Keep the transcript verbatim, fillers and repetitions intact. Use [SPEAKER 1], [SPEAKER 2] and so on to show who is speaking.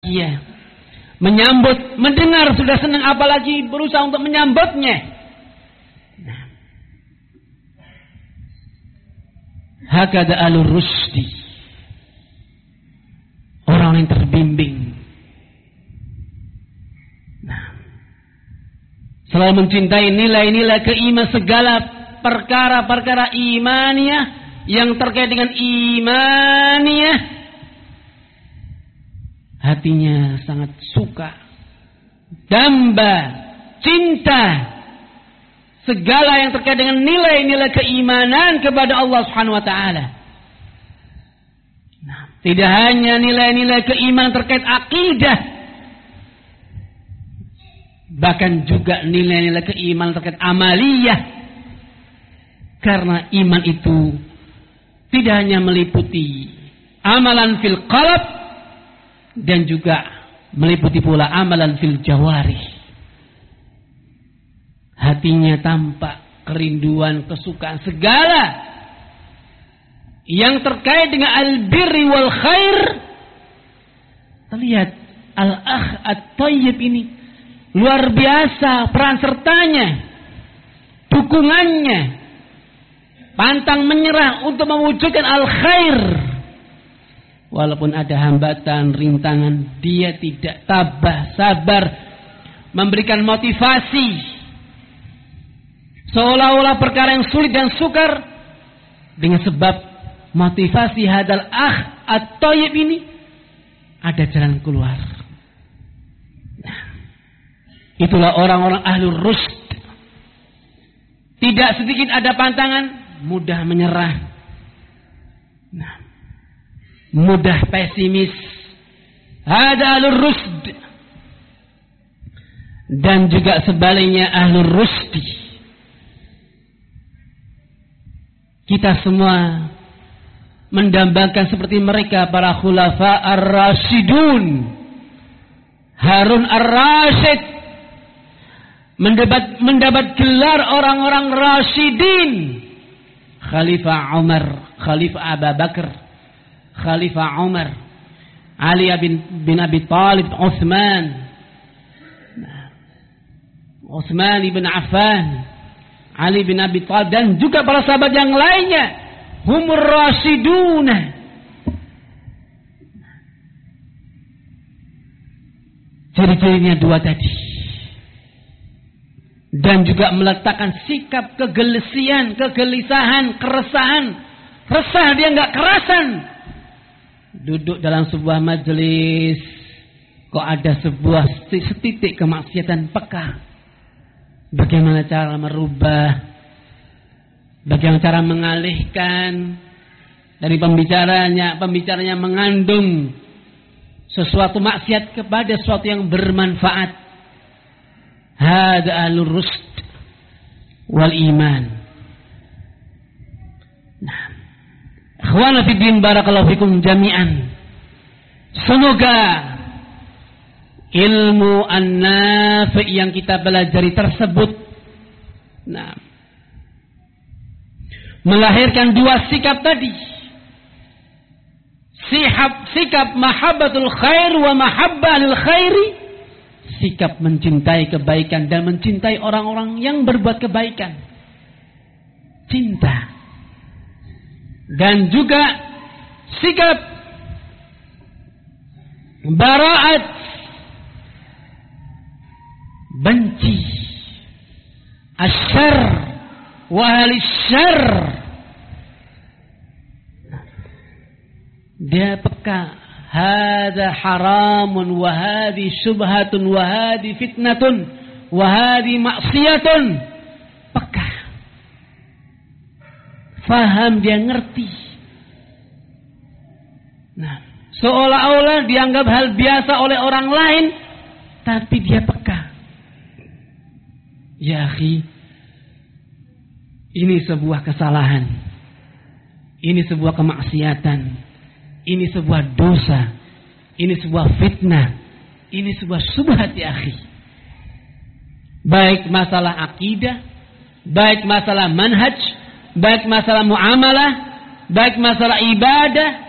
[SPEAKER 1] Iya. Menyambut, mendengar sudah senang, apalagi berusaha untuk menyambutnya. Nah. Hakada alur rusdi. Orang yang terbimbing. Nah. Selalu mencintai nilai-nilai keimanan, segala perkara-perkara imaniyah yang terkait dengan imaniyah. Hatinya sangat suka, damba, cinta, segala yang terkait dengan nilai-nilai keimanan kepada Allah Subhanahu wa taala. Nah, tidak hanya nilai-nilai keimanan terkait akidah, bahkan juga nilai-nilai keimanan terkait amaliyah. Karena iman itu tidak hanya meliputi amalan fil qalb, dan juga meliputi pula amalan fil jawarih. Hatinya tampak kerinduan, kesukaan, segala yang terkait dengan al-birri wal khair. Terlihat al-akh at-tayyib ini luar biasa peran sertanya, dukungannya, pantang menyerah untuk mewujudkan al-khair. Walaupun ada hambatan, rintangan, dia tidak tabah, sabar, memberikan motivasi. Seolah-olah perkara yang sulit dan sukar, dengan sebab motivasi hadal akh at-tayyib ini, ada jalan keluar. Nah, itulah orang-orang ahlul rusd. Tidak sedikit ada pantangan, mudah menyerah. Nah, mudah pesimis. Ada ahlur rusd. Dan juga sebaliknya ahlur rusdi. Kita semua mendambakan seperti mereka, para khulafa ar-rasyidun. Harun ar-rasyid mendapat, mendapat gelar orang-orang rasyidin. Khalifah Umar, Khalifah Abu Bakar, Khalifah Umar, Ali bin, bin Abi Talib, Utsman, Utsman ibn Affan, Ali bin Abi Talib, dan juga para sahabat yang lainnya. Humur rasyiduna. Ciri-cirinya dua tadi. Dan juga meletakkan sikap kegelesian, kegelisahan, keresahan. Resah, dia enggak kerasan. Duduk dalam sebuah majelis, kok ada sebuah setitik kemaksiatan, peka. Bagaimana cara merubah, bagaimana cara mengalihkan dari pembicaranya, pembicaranya mengandung sesuatu maksiat kepada sesuatu yang bermanfaat. Hada ahlur rusd wal iman. Nah, ikhwana fiddin, barakallahu fikum jami'an. Semoga ilmu an-nafi' yang kita pelajari tersebut, nah, melahirkan dua sikap tadi. Sikap, sikap mahabbatul khair wa mahabbah lil khairi. Sikap mencintai kebaikan dan mencintai orang-orang yang berbuat kebaikan. Cinta. Dan juga sikap bara'at, benci asyar wa ahlisyar. Dia peka, hada haramun wa hadi syubhatun wa hadi fitnatun wa hadi maksiyatun. Peka, faham, dia ngerti. Nah, seolah-olah dianggap hal biasa oleh orang lain, tapi dia peka. Ya akhi, ini sebuah kesalahan, ini sebuah kemaksiatan, ini sebuah dosa, ini sebuah fitnah, ini sebuah subhat ya akhi. Baik masalah akidah, baik masalah manhaj, baik masalah muamalah, baik masalah ibadah,